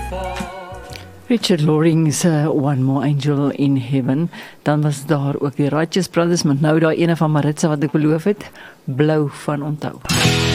Richard Loring's One More Angel in Heaven. Dan was daar ook die Righteous Brothers, maar nou daar ene van Maritza wat ek beloof het, Blou van onthou.